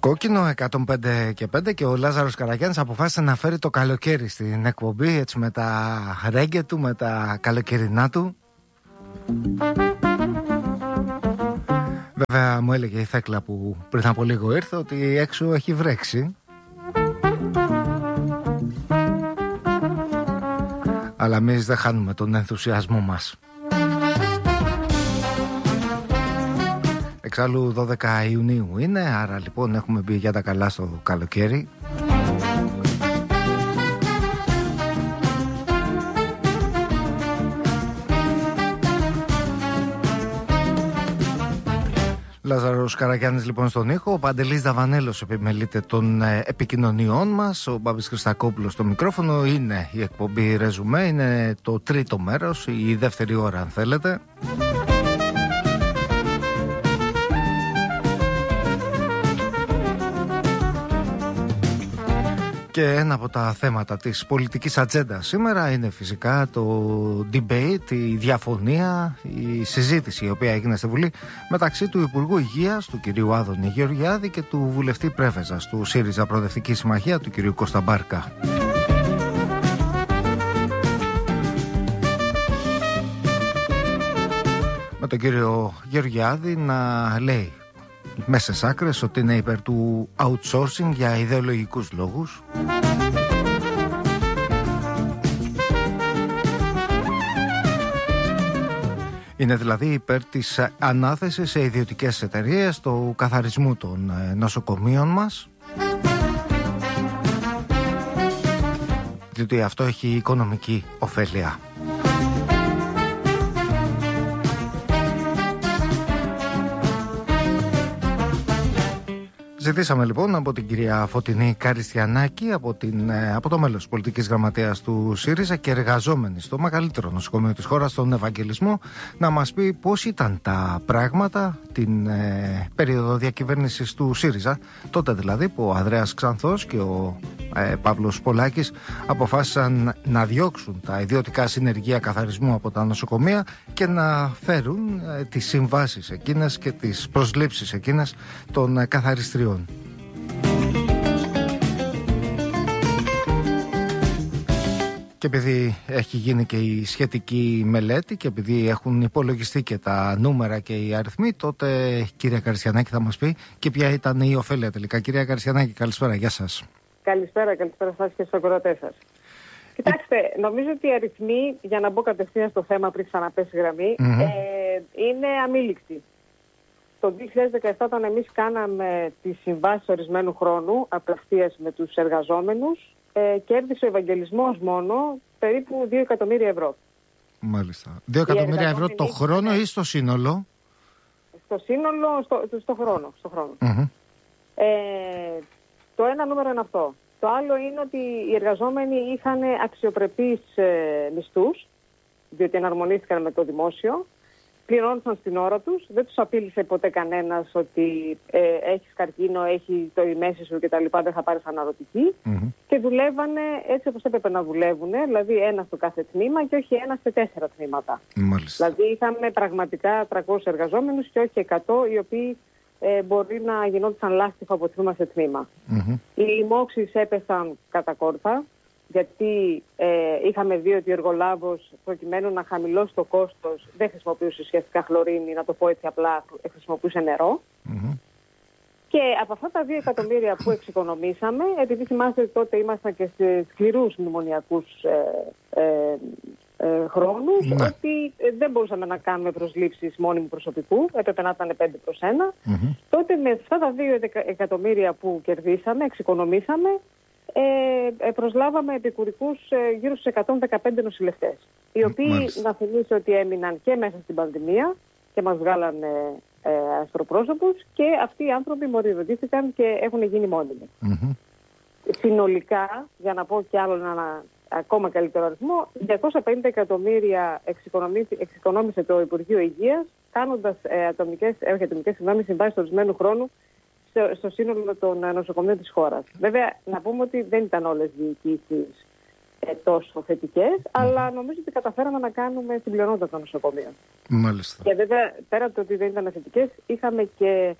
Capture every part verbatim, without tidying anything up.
Κόκκινο εκατόν πέντε και πέντε και ο Λάζαρος Καραγιάννης αποφάσισε να φέρει το καλοκαίρι στην εκπομπή, έτσι με τα ρέγγε του, με τα καλοκαιρινά του. Βέβαια μου έλεγε η Θέκλα που πριν από λίγο ήρθε ότι έξω έχει βρέξει. Αλλά εμείς δεν χάνουμε τον ενθουσιασμό μας. Εξάλλου δώδεκα Ιουνίου είναι, άρα λοιπόν έχουμε μπει για τα καλά στο καλοκαίρι. Λάζαρος Καραγιάννης λοιπόν στον ήχο, ο Παντελής Δαβανέλος επιμελείται των ε, επικοινωνιών μας, ο Μπάμπης Χριστακόπουλος στο μικρόφωνο. Είναι η εκπομπή Ρεζουμέ, είναι το τρίτο μέρος, η δεύτερη ώρα αν θέλετε. Και ένα από τα θέματα της πολιτικής ατζέντας σήμερα είναι φυσικά το debate, η διαφωνία, η συζήτηση η οποία έγινε στη Βουλή μεταξύ του Υπουργού Υγείας, του κυρίου Άδωνη Γεωργιάδη, και του βουλευτή Πρέβεζας του ΣΥΡΙΖΑ Προοδευτική Συμμαχία, του κυρίου Κώστα Μπάρκα. Με τον κύριο Γεωργιάδη να λέει μέσες άκρες ότι είναι υπέρ του outsourcing για ιδεολογικούς λόγους. Είναι δηλαδή υπέρ της ανάθεσης σε ιδιωτικές εταιρείες του καθαρισμού των νοσοκομείων μας, διότι αυτό έχει οικονομική ωφέλεια. Ζητήσαμε λοιπόν από την κυρία Φωτεινή Καριστιανάκη, από, την, από το μέλος πολιτικής γραμματείας του ΣΥΡΙΖΑ και εργαζόμενη στο μεγαλύτερο νοσοκομείο της χώρας, τον Ευαγγελισμό, να μας πει πώς ήταν τα πράγματα την ε, περίοδο διακυβέρνησης του ΣΥΡΙΖΑ, τότε δηλαδή που ο Ανδρέας Ξανθός και ο ε, Παύλος Πολάκης αποφάσισαν να διώξουν τα ιδιωτικά συνεργεία καθαρισμού από τα νοσοκομεία και να φέρουν ε, τις συμβάσεις εκείνες και τις προσλήψεις εκείνες των ε, καθαριστριών. Και επειδή έχει γίνει και η σχετική μελέτη και επειδή έχουν υπολογιστεί και τα νούμερα και οι αριθμοί, τότε κυρία Καριστιανάκη θα μας πει και ποια ήταν η ωφέλεια τελικά. Κυρία Καριστιανάκη, καλησπέρα, γεια σας. Καλησπέρα, καλησπέρα σας και στους ακροατές σας. Κοιτάξτε, νομίζω ότι οι αριθμοί, για να μπω κατευθείαν στο θέμα πριν ξαναπέσει γραμμή, mm-hmm. ε, είναι αμήλικτοι. Το δύο χιλιάδες δεκαεπτά, όταν εμείς κάναμε τις συμβάσεις ορισμένου χρόνου απευθείας με τους εργαζόμενους, ε, κέρδισε ο Ευαγγελισμός μόνο περίπου δύο εκατομμύρια ευρώ. Μάλιστα. δύο εκατομμύρια ευρώ το χρόνο ή στο σύνολο? Στο σύνολο, στο, στο χρόνο. Στο χρόνο. Mm-hmm. Ε, το ένα νούμερο είναι αυτό. Το άλλο είναι ότι οι εργαζόμενοι είχαν αξιοπρεπείς ε, μισθούς, διότι εναρμονίστηκαν με το δημόσιο. Πληρώνονταν στην ώρα τους, δεν τους απείλησε ποτέ κανένας ότι ε, έχεις καρκίνο, έχει το η μέση σου κτλ. Δεν θα πάρεις αναρωτική. Mm-hmm. Και δουλεύανε έτσι όπως έπρεπε να δουλεύουν, δηλαδή ένα στο κάθε τμήμα και όχι ένα σε τέσσερα τμήματα. Μάλιστα. Δηλαδή είχαμε πραγματικά τριακόσιους εργαζόμενους και όχι εκατό, οι οποίοι ε, μπορεί να γινόντουσαν λάστιχο από τμήμα σε τμήμα. Mm-hmm. Οι λοιμώξεις έπεσαν κατά κόρπα. Γιατί ε, είχαμε δει ότι ο εργολάβος, προκειμένου να χαμηλώσει το κόστος, δεν χρησιμοποιούσε ουσιαστικά χλωρίνη, να το πω έτσι απλά, χρησιμοποιούσε νερό. Mm-hmm. Και από αυτά τα δύο εκατομμύρια που εξοικονομήσαμε, επειδή θυμάστε ότι τότε ήμασταν και σε σκληρούς μνημονιακούς ε, ε, ε, χρόνους, mm-hmm. ότι δεν μπορούσαμε να κάνουμε προσλήψεις μόνιμου προσωπικού, έπρεπε να ήταν πέντε προς ένα. Mm-hmm. Τότε με αυτά τα δύο εκατομμύρια που κερδίσαμε, εξοικονομήσαμε, Ε, προσλάβαμε επικουρικούς ε, γύρω στους εκατόν δεκαπέντε νοσηλευτές, οι οποίοι, Μάλιστα. να θυμίσω ότι έμειναν και μέσα στην πανδημία και μας βγάλανε ε, ασπροπρόσωπους, και αυτοί οι άνθρωποι μοριοδοτήθηκαν και έχουν γίνει μόνιμοι. Mm-hmm. Συνολικά, για να πω κι άλλο ένα ακόμα καλύτερο αριθμό, διακόσια πενήντα εκατομμύρια εξοικονόμησε το Υπουργείο Υγείας, κάνοντας ε, ατομικές, ε, όχι ατομικές, συγγνώμη, συμβάσεις ορισμένου χρόνου στο σύνολο των νοσοκομείων της χώρας. Βέβαια, να πούμε ότι δεν ήταν όλες οι διοικήσεις ε, τόσο θετικές, mm. αλλά νομίζω ότι καταφέραμε να κάνουμε στην πλειονότητα των νοσοκομείων. Μάλιστα. Και βέβαια, πέρα από το ότι δεν ήταν θετικές, είχαμε και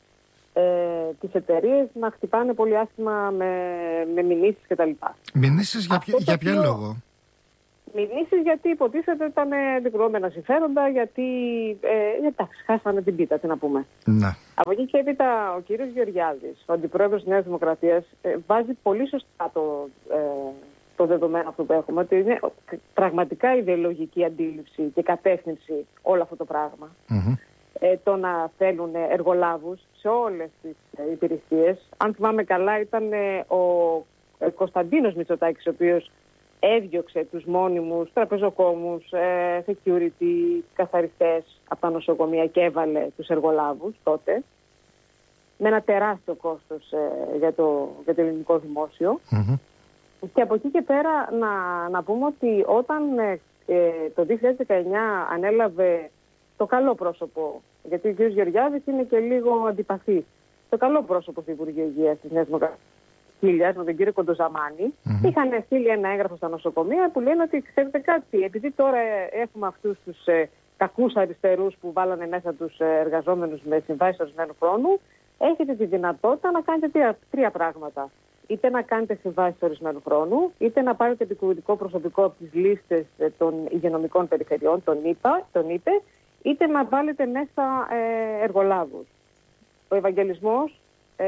ε, τις εταιρείες να χτυπάνε πολύ άσχημα με, με μηνύσεις κτλ. Μηνύσεις για, ποιο, για ποιο λόγο? Μηνύσεις γιατί υποτίθεται ήταν αντικρουόμενα συμφέροντα, γιατί ε, εντάξει, χάσανε την πίτα, τι να πούμε. Ναι. Από εκεί και έπειτα ο κύριος Γεωργιάδης, ο αντιπρόεδρος της Νέας Δημοκρατίας, ε, βάζει πολύ σωστά το, ε, το δεδομένο αυτό που έχουμε, ότι είναι πραγματικά ιδεολογική αντίληψη και κατεύθυνση όλο αυτό το πράγμα. Mm-hmm. Ε, το να θέλουν εργολάβους σε όλες τις ε, υπηρεσίες. Αν θυμάμαι καλά, ήταν ε, ο ε, Κωνσταντίνος Μητσοτάκης, ο οποίος έδιωξε τους μόνιμους τραπεζοκόμους, ε, security, καθαριστές από τα νοσοκομεία και έβαλε τους εργολάβους τότε, με ένα τεράστιο κόστος ε, για, το, για το ελληνικό δημόσιο. Mm-hmm. Και από εκεί και πέρα να, να πούμε ότι όταν ε, ε, το δύο χιλιάδες δεκαεννιά ανέλαβε το καλό πρόσωπο, γιατί ο κ. Γεωργιάδης είναι και λίγο αντιπαθής, το καλό πρόσωπο του Υπουργείου Υγείας της Νέας Δημοκρατίας, με τον κύριο Κοντοζαμάνη, mm-hmm. είχαν στείλει ένα έγγραφο στα νοσοκομεία που λένε ότι ξέρετε κάτι, επειδή τώρα έχουμε αυτούς τους ε, κακούς αριστερούς που βάλανε μέσα τους ε, εργαζόμενους με συμβάσεις ορισμένου χρόνου, έχετε τη δυνατότητα να κάνετε τρία, τρία πράγματα. Είτε να κάνετε συμβάσεις ορισμένου χρόνου, είτε να πάρετε επικουρητικό προσωπικό από τις λίστες ε, των υγειονομικών περιφερειών, τον ΙΠΑ, τον ΙΠΕ, είτε να βάλετε μέσα ε, εργολάβους. Ο Ευαγγελισμός ε,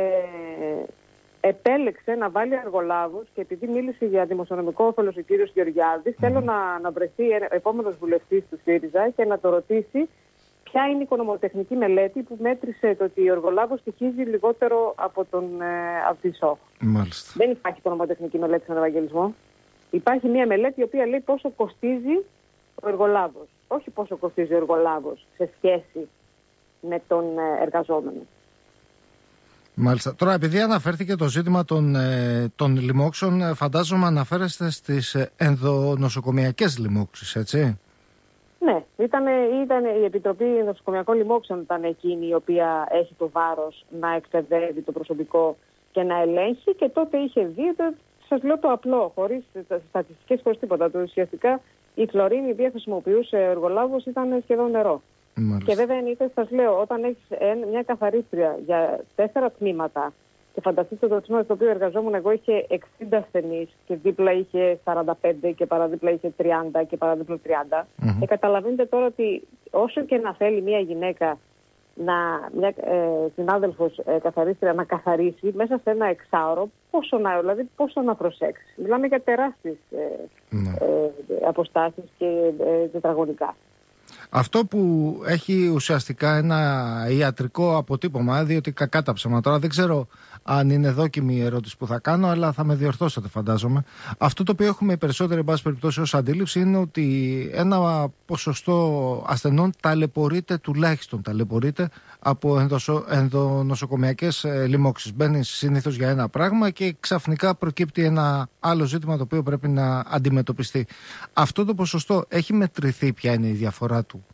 επέλεξε να βάλει εργολάβους και επειδή μίλησε για δημοσιονομικό όφελος ο κύριος Γεωργιάδης, mm. θέλω να, να βρεθεί ο επόμενος βουλευτής του ΣΥΡΙΖΑ και να το ρωτήσει ποια είναι η οικονομοτεχνική μελέτη που μέτρησε το ότι ο εργολάβος στοιχίζει λιγότερο από, τον, ε, από τη ΣΟΧ. Μάλιστα. Δεν υπάρχει οικονομοτεχνική μελέτη στον Ευαγγελισμό. Υπάρχει μια μελέτη η οποία λέει πόσο κοστίζει ο εργολάβος. Όχι πόσο κοστίζει ο εργολάβος σε σχέση με τον εργαζόμενο. Μάλιστα. Τώρα, επειδή αναφέρθηκε το ζήτημα των, ε, των λοιμόξεων, φαντάζομαι αναφέρεστε στις ενδονοσοκομιακές λοιμόξεις, έτσι? Ναι, ήταν, ήταν η Επιτροπή Νοσοκομιακών Λοιμόξεων ήταν εκείνη η οποία έχει το βάρος να εκπαιδεύει το προσωπικό και να ελέγχει και τότε είχε δει, σας λέω το απλό, χωρίς στατιστικές, χωρίς τίποτα. Το ουσιαστικά η χλωρίνη η οποία χρησιμοποιούσε ο εργολάβος ήταν σχεδόν νερό. Μάλιστα. Και βέβαια είτε σας λέω, όταν έχεις μια καθαρίστρια για τέσσερα τμήματα και φανταστείτε το τμήμα στο οποίο εργαζόμουν εγώ είχε εξήντα ασθενείς και δίπλα είχε σαράντα πέντε και παραδίπλα είχε τριάντα και παραδίπλα τριάντα. Mm-hmm. Και καταλαβαίνετε τώρα ότι όσο και να θέλει μια γυναίκα, να, μια ε, συνάδελφος ε, καθαρίστρια να καθαρίσει μέσα σε ένα εξάωρο, πόσο να, δηλαδή, πόσο να προσέξει. Μιλάμε για τεράστιες ε, mm. ε, αποστάσεις και ε, τετραγωνικά. Αυτό που έχει ουσιαστικά ένα ιατρικό αποτύπωμα, διότι κακά τα ψέματα, τώρα δεν ξέρω αν είναι δόκιμη η ερώτηση που θα κάνω, αλλά θα με διορθώσετε φαντάζομαι. Αυτό το οποίο έχουμε οι περισσότεροι, εν πάση περιπτώσει, ως αντίληψη είναι ότι ένα ποσοστό ασθενών ταλαιπωρείται, τουλάχιστον ταλαιπωρείται από ενδοσο, ενδονοσοκομιακές ε, λοιμώξεις. Μπαίνει συνήθως για ένα πράγμα και ξαφνικά προκύπτει ένα άλλο ζήτημα το οποίο πρέπει να αντιμετωπιστεί. Αυτό το ποσοστό έχει μετρηθεί, ποια είναι η διαφορά του?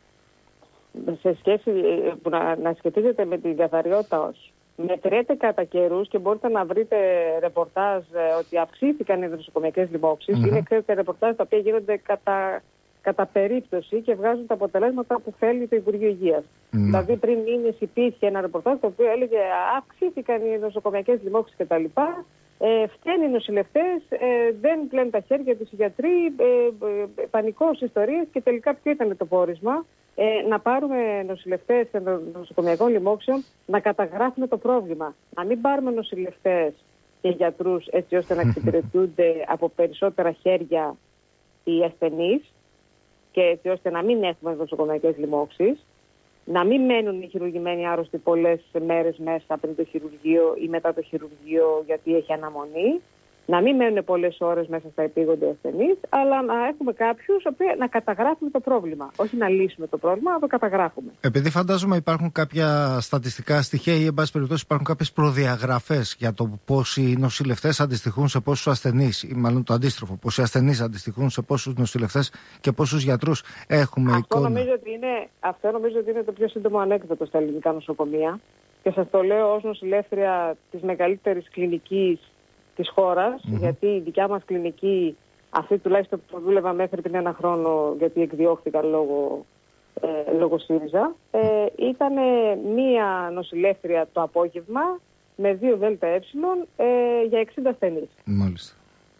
Σε σχέση που να, να σχετίζεται με την καθαριότητα, όχι. Μετρέται κατά καιρούς και μπορείτε να βρείτε ρεπορτάζ ε, ότι αυξήθηκαν οι νοσοκομιακές λοιμώξεις. Mm-hmm. Είναι ξέρετε, ρεπορτάζ τα οποία γίνονται κατά, κατά περίπτωση και βγάζουν τα αποτελέσματα που θέλει το Υπουργείο Υγείας. Mm-hmm. Δηλαδή, πριν μήνες υπήρχε ένα ρεπορτάζ το οποίο έλεγε αυξήθηκαν οι νοσοκομιακές λοιμώξεις κτλ. Ε, φταίνουν οι νοσηλευτές, ε, δεν πλένουν τα χέρια τους οι γιατροί, ε, ε, πανικός, ιστορίες και τελικά ποιο ήταν το πόρισμα? Ε, να πάρουμε νοσηλευτές νοσοκομιακών λοιμώξεων να καταγράφουμε το πρόβλημα. Να μην πάρουμε νοσηλευτές και γιατρούς έτσι ώστε να εξυπηρετούνται από περισσότερα χέρια οι ασθενείς και έτσι ώστε να μην έχουμε νοσοκομιακές λοιμώξεις. Να μην μένουν οι χειρουργημένοι άρρωστοι πολλές μέρες μέσα πριν το χειρουργείο ή μετά το χειρουργείο γιατί έχει αναμονή. Να μην μένουν πολλές ώρες μέσα στα επίγοντα ασθενείς, αλλά να έχουμε κάποιους να καταγράφουμε το πρόβλημα. Όχι να λύσουμε το πρόβλημα, να το καταγράφουμε. Επειδή φαντάζομαι υπάρχουν κάποια στατιστικά στοιχεία ή, εν πάση περιπτώσει, υπάρχουν κάποιες προδιαγραφές για το πώς οι νοσηλευτές αντιστοιχούν σε πόσους ασθενείς, ή μάλλον το αντίστροφο, πώς οι ασθενείς αντιστοιχούν σε πόσους νοσηλευτές και πόσους γιατρούς έχουμε αυτό εικόνα. Νομίζω ότι είναι, αυτό νομίζω ότι είναι το πιο σύντομο ανέκδοτο στα ελληνικά νοσοκομεία. Και σας το λέω ως νοσηλεύτρια της μεγαλύτερης κλινικής της χώρας, mm-hmm. γιατί η δικιά μας κλινική, αυτή τουλάχιστον που δούλευα μέχρι πριν ένα χρόνο, γιατί εκδιώχθηκα λόγω ε, λόγω ΣΥΡΙΖΑ, ε, ήταν μία νοσηλεύτρια το απόγευμα με δύο ΔΕΛΤΑ ε, ε για εξήντα ασθενείς. Μάλιστα.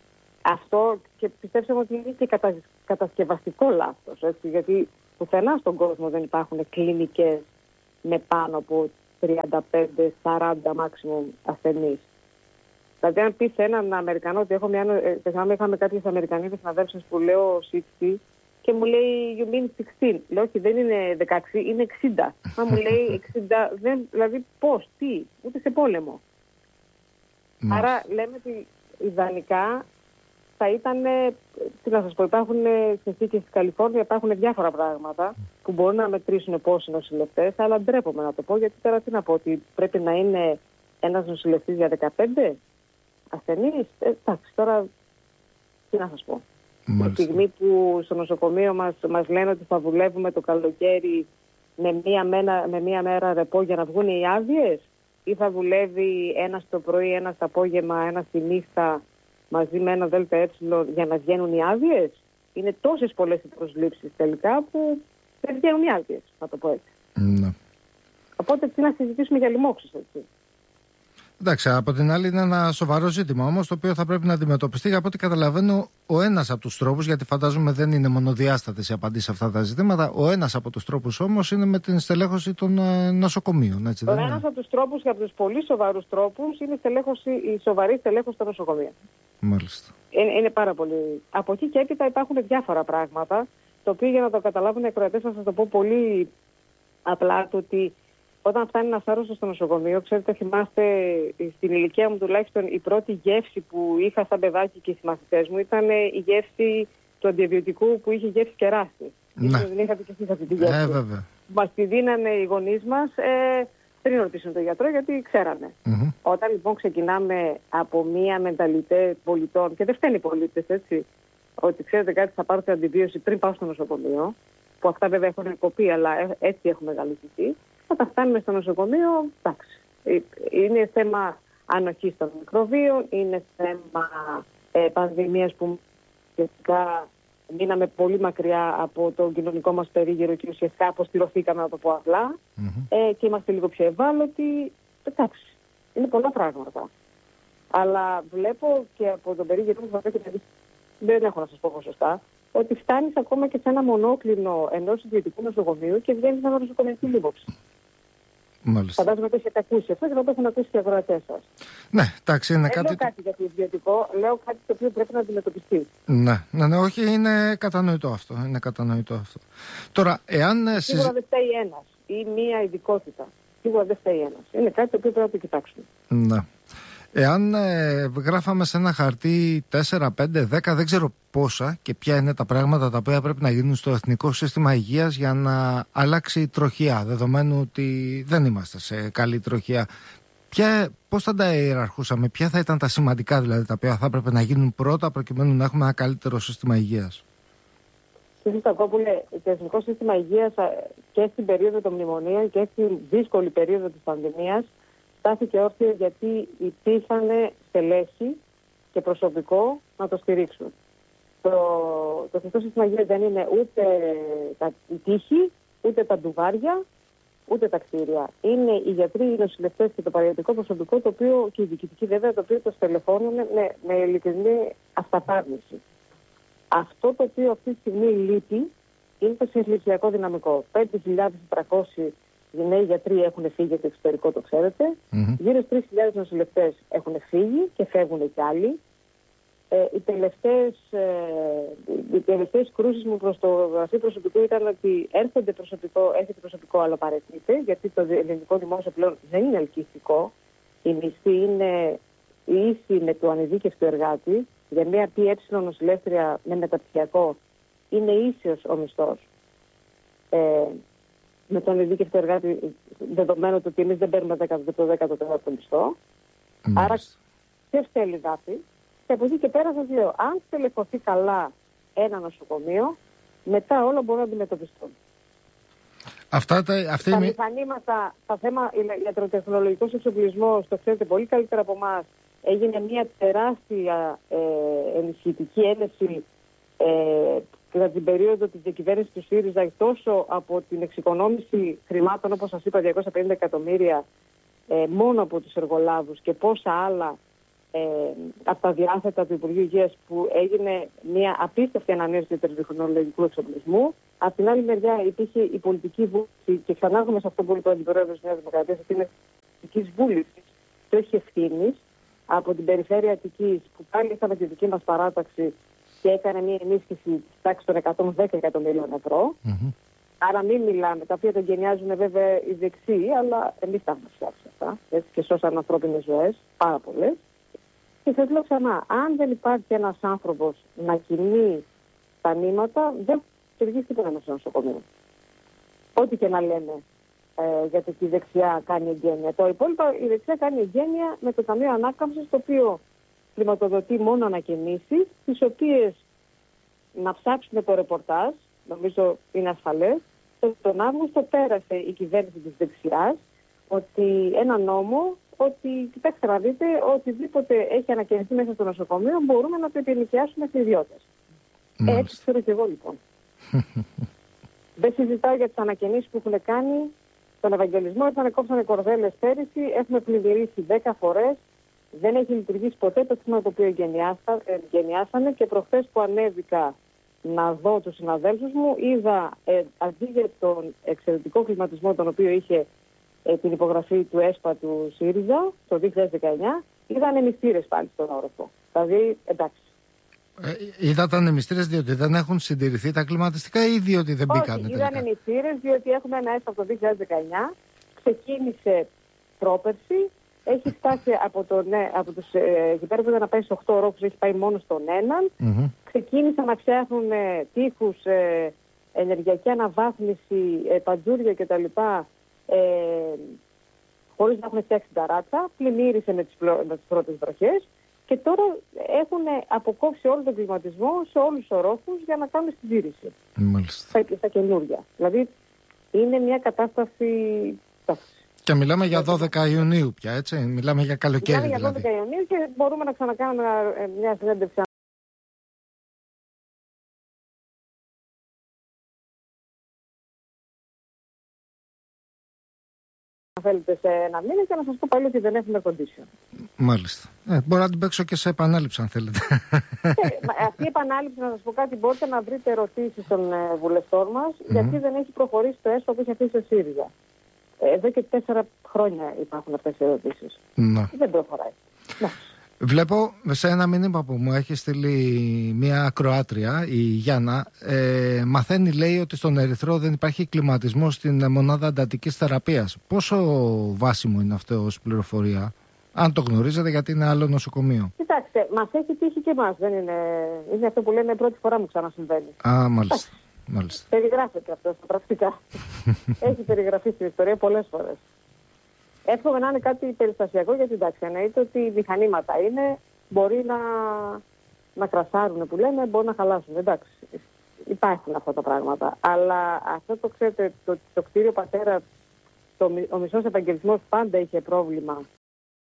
Αυτό και πιστέψαμε ότι είναι και κατα, κατασκευαστικό λάθος, έτσι, γιατί πουθενά στον κόσμο δεν υπάρχουν κλινικές με πάνω από τριάντα πέντε σαράντα maximum ασθενείς. Δηλαδή, αν πει σε έναν Αμερικανό ότι έχω μια. Ε, είχαμε κάποιες Αμερικανίδες συναδέλφους που λέω εξήντα και μου λέει you mean εξήντα. Λέω όχι, δεν είναι δεκαέξι, είναι εξήντα. Μα μου λέει εξήντα, δεν, δηλαδή πώς, τι, ούτε σε πόλεμο. Mm. Άρα λέμε ότι ιδανικά θα ήταν, τι να σας πω, υπάρχουν συνθήκες στη Καλιφόρνια, υπάρχουν διάφορα πράγματα που μπορούν να μετρήσουν πόσοι νοσηλευτές, αλλά ντρέπομαι να το πω, γιατί τώρα τι να πω, ότι πρέπει να είναι ένας νοσηλευτής για δεκαπέντε ασθενείς. Ε, εντάξει, τώρα τι να σας πω. Μάλιστα. Τη στιγμή που στο νοσοκομείο μας, μας λένε ότι θα δουλεύουμε το καλοκαίρι με μία, μένα, με μία μέρα ρεπό για να βγουν οι άδειες, ή θα δουλεύει ένας το πρωί, ένας το απόγευμα, ένας τη νύχτα μαζί με ένα ΔΕΛΤΑ ε για να βγαίνουν οι άδειες. Είναι τόσες πολλές οι προσλήψεις τελικά που δεν βγαίνουν οι άδειες, να το πω έτσι. Ναι. Οπότε τι να συζητήσουμε για λοιμώξεις, έτσι. Εντάξει, από την άλλη είναι ένα σοβαρό ζήτημα όμως, το οποίο θα πρέπει να αντιμετωπιστεί. Από ό,τι καταλαβαίνω, ο ένας από τους τρόπους, γιατί φαντάζομαι δεν είναι μονοδιάστατες οι απαντήσεις σε αυτά τα ζητήματα, ο ένας από τους τρόπους όμως είναι με την στελέχωση των ε, νοσοκομείων. Έτσι, ο ένας από τους τρόπους και από τους πολύ σοβαρούς τρόπους είναι η, στελέχωση, η σοβαρή στελέχωση των νοσοκομείων. Μάλιστα. Είναι, είναι πάρα πολύ. Από εκεί και έπειτα υπάρχουν διάφορα πράγματα, το οποίο για να το καταλάβουν οι ακροατές θα σας το πω πολύ απλά, το ότι όταν φτάνει ένας άρρωστος στο νοσοκομείο, ξέρετε, θυμάστε στην ηλικία μου τουλάχιστον η πρώτη γεύση που είχα σαν παιδάκι και οι συμμαθητές μου ήταν η γεύση του αντιβιωτικού που είχε γεύση κεράσι. Ναι. Δεν είχατε και εσείς αυτή τη γεύση. Ε, βέβαια. Μας τη δίνανε οι γονείς μας ε, πριν ρωτήσουν τον γιατρό, γιατί ξέρανε. Mm-hmm. Όταν λοιπόν ξεκινάμε από μία μενταλιτέ πολιτών, και δεν φταίνει οι πολίτες, έτσι, ότι ξέρετε κάτι, θα πάρω την αντιβίωση πριν πάω στο νοσοκομείο, που αυτά βέβαια έχουν κοπεί, αλλά έτσι έχουμε μεγαλύτερη. Όταν φτάνουμε στο νοσοκομείο, εντάξει, είναι θέμα ανοχής των μικροβίων, είναι θέμα ε, πανδημίας που ουσιαστικά μείναμε πολύ μακριά από το κοινωνικό μας περίγυρο και ουσιαστικά αποστηρωθήκαμε, να το πω απλά, mm-hmm. ε, και είμαστε λίγο πιο ευάλωτοι. Εντάξει, είναι πολλά πράγματα. Αλλά βλέπω και από τον περίγυρο μου, δεν έχω να σας πω σωστά, ότι φτάνεις ακόμα και σε ένα μονόκλινο ενός ιδιωτικού νοσοκομείου και βγαίνεις με νοσοκομιακή λίμωξη. Μάλιστα. Φαντάζομαι ότι έχετε ακούσει αυτό και θα το έχουν ακούσει και οι αγορατές σας. Ναι, εντάξει, είναι δεν κάτι. Δεν λέω κάτι για το ιδιωτικό, λέω κάτι το οποίο πρέπει να αντιμετωπιστεί. Ναι, ναι, ναι, όχι, είναι κατανοητό αυτό. Είναι κατανοητό αυτό. Τώρα, εάν. Σίγουρα δεν φταίει ένας ή μία ειδικότητα. Σίγουρα δεν φταίει ένας. Είναι κάτι το οποίο πρέπει να το κοιτάξουμε. Ναι. Εάν ε, γράφαμε σε ένα χαρτί τέσσερα, πέντε, δέκα, δεν ξέρω πόσα και ποια είναι τα πράγματα τα οποία πρέπει να γίνουν στο Εθνικό Σύστημα Υγείας για να αλλάξει η τροχιά, δεδομένου ότι δεν είμαστε σε καλή τροχιά, ποια, πώς θα τα ιεραρχούσαμε, ποια θα ήταν τα σημαντικά δηλαδή τα οποία θα έπρεπε να γίνουν πρώτα προκειμένου να έχουμε ένα καλύτερο σύστημα υγείας? Κύριε Στακόπουλε, το Εθνικό Σύστημα Υγείας και στην περίοδο των μνημονίων και στην δύσκολη περίοδο της πανδημίας στάθηκε όρθιο γιατί υπήρχαν στελέχη και προσωπικό να το στηρίξουν. Το, το Εθνικό Σύστημα Υγείας δεν είναι ούτε τα, η τύχη, ούτε τα ντουβάρια, ούτε τα κτίρια. Είναι οι γιατροί, οι νοσηλευτές και το παραγωγικό προσωπικό, το οποίο, και οι διοικητικοί βέβαια, το οποίο το στελεχώνουν με, με ειλικρινή αυταπάρνηση. Αυτό το οποίο αυτή τη στιγμή λείπει είναι το συγχλησιακό δυναμικό. πέντε χιλιάδες τετρακόσιοι νέοι γιατροί έχουν φύγει για το εξωτερικό, το ξέρετε. Mm-hmm. Γύρω στις τρεις χιλιάδες νοσηλευτές έχουν φύγει και φεύγουν κι άλλοι. Ε, οι τελευταίες, ε, οι τελευταίες κρούσεις μου προς το γραφείο προσωπικού ήταν ότι έρχονται προσωπικό, έρχεται προσωπικό, αλλά παρετείται, γιατί το ελληνικό δημόσιο πλέον δεν είναι ελκυστικό. Η μισθή είναι ίση με το ανειδίκευτο εργάτη. Για μια ΠΕ νοσηλεύτρια με μεταπτυχιακό είναι ίσιος ο μισθός ε, με τον ειδίκευτο εργάτη, δεδομένου ότι εμείς δεν παίρνουμε το δέκατο τέταρτο μισθό. Mm. Άρα ποιος θέλει δάφη? Και από εκεί και πέρα σας λέω, αν στελεχωθεί καλά ένα νοσοκομείο, μετά όλα μπορούν να αντιμετωπιστούν. Αυτά τα, αυτή τα μη... μηχανήματα, τα θέμα ιατροτεχνολογικός εξοπλισμός, το ξέρετε πολύ καλύτερα από εμάς, έγινε μια τεράστια ε, ενισχυτική ένεση ε, κατά την περίοδο της διακυβέρνησης του ΣΥΡΙΖΑ, τόσο από την εξοικονόμηση χρημάτων, όπως σας είπα, διακόσια πενήντα εκατομμύρια ε, μόνο από τους εργολάβους και πόσα άλλα ε, από τα διάθετα του Υπουργείου Υγείας, που έγινε μια απίστευτη ανανέωση του τερματοχρονολογικού εξοπλισμού. Από την άλλη μεριά υπήρχε η πολιτική βούληση, και ξανάρχομαι σε αυτό που είπε ο Αντιπρόεδρος της Νέας Δημοκρατίας, ότι είναι πολιτική βούληση και όχι ευθύνης, από την περιφέρεια Αττικής, που πάλι είχαμε τη δική μας παράταξη και έκανε μια ενίσχυση της τάξης των εκατόν δέκα εκατομμυρίων ευρώ. Mm-hmm. Άρα μην μιλάμε, τα οποία τα γενιάζουν βέβαια οι δεξιοί, αλλά εμείς τα έχουμε φτιάξει αυτά, έτσι, και σώσαν ανθρώπινες ζωές, πάρα πολλές. Και σας λέω ξανά, αν δεν υπάρχει ένας άνθρωπος να κινεί τα νήματα, δεν λειτουργεί τίποτα στο νοσοκομείο. Ό,τι και να λέμε ε, γιατί η δεξιά κάνει εγγένεια. Το υπόλοιπο, η δεξιά κάνει εγγένεια με το Ταμείο Ανάκαμψης, το οποίο χρηματοδοτεί μόνο ανακαινήσεις, τις οποίες να ψάξουμε το ρεπορτάζ, νομίζω είναι ασφαλές. Τον Αύγουστο πέρασε η κυβέρνηση της δεξιάς ότι ένα νόμο, ότι κοιτάξτε να δείτε, οτιδήποτε έχει ανακαινιστεί μέσα στο νοσοκομείο μπορούμε να το επινοικιάσουμε σε ιδιώτες. Έτσι ξέρω και εγώ λοιπόν. Δεν συζητάω για τις ανακαινήσεις που έχουν κάνει στον Ευαγγελισμό. Ήρθανε, κόψανε κορδέλες πέρυσι, έχουμε πλημμυρίσει δέκα φορές. Δεν έχει λειτουργήσει ποτέ το τμήμα το οποίο εγκαινιάσανε, και προχθές που ανέβηκα να δω τους συναδέλφους μου, είδα ε, αντί για τον εξαιρετικό κλιματισμό τον οποίο είχε ε, την υπογραφή του ΕΣΠΑ του ΣΥΡΙΖΑ το δύο χιλιάδες δεκαεννιά, είδαν εμιστήρες πάλι στον όροφο. Δηλαδή, εντάξει. Ε, είδατε ανεμιστήρες διότι δεν έχουν συντηρηθεί τα κλιματιστικά ή διότι δεν μπήκαν? Όχι, είδαν εμιστήρες διότι έχουμε ένα ΕΣΠΑ από το δύο χιλιάδες δεκαεννιά, ξεκίνησε πρόπερση, έχει φτάσει από, το, ναι, από τους ε, εκεί πέρα που ήταν να πάει σε οκτώ ορόφους, έχει πάει μόνο στον έναν. Mm-hmm. Ξεκίνησαν να φτιάχνουν ε, τείχους, ε, ενεργειακή αναβάθμιση, ε, παντζούρια κτλ. Ε, χωρίς να έχουν φτιάξει ταράτσα, πλημμύρισε με τις, πλο, με τις πρώτες βροχές και τώρα έχουν αποκόψει όλο τον κλιματισμό σε όλους τους ορόφους για να κάνουν συντήρηση. Μάλιστα. Στα, στα καινούργια. Δηλαδή είναι μια κατάσταση. Και μιλάμε για δώδεκα Ιουνίου πια, έτσι. Μιλάμε για καλοκαίρι. Μιλάμε για δώδεκα δηλαδή. Ιουνίου και μπορούμε να ξανακάνουμε μια συνέντευξη. Αν θέλετε σε ένα μήνα και να σας πω πάλι ότι δεν έχουμε condition. Μάλιστα. Ε, μπορώ να την παίξω και σε επανάληψη αν θέλετε. Ε, αυτή η επανάληψη, να σας πω κάτι, μπορείτε να βρείτε ερωτήσεις των ε, βουλευτών μας, mm-hmm. γιατί δεν έχει προχωρήσει το ΕΣΠΑ που έχει αφήσει ο ΣΥΡΙΖΑ. Εδώ και τέσσερα χρόνια υπάρχουν αυτές οι ερωτήσεις. Να. Δεν προχωράει. Να. Βλέπω σε ένα μήνυμα που μου έχει στείλει μια ακροάτρια, η Γιάννα, ε, μαθαίνει, λέει, ότι στον Ερυθρό δεν υπάρχει κλιματισμό στην μονάδα εντατικής θεραπείας. Πόσο βάσιμο είναι αυτό ως πληροφορία, αν το γνωρίζετε, γιατί είναι άλλο νοσοκομείο? Κοιτάξτε, μας έχει τύχει και εμάς. Δεν είναι... είναι αυτό που λένε πρώτη φορά μου ξανασυμβαίνει. Α, μάλιστα. Μάλιστα. Περιγράφεται αυτό στα πρακτικά. Έχει περιγραφεί στην ιστορία πολλές φορές. Εύχομαι να είναι κάτι περιστασιακό, γιατί εντάξει, εννοείται ότι μηχανήματα είναι, μπορεί να, να κρασάρουν που λένε, μπορεί να χαλάσουν. Εντάξει, υπάρχουν αυτά τα πράγματα. Αλλά αυτό το ξέρετε, το, το κτίριο Πατέρα, το, ο μισός Ευαγγελισμός πάντα είχε πρόβλημα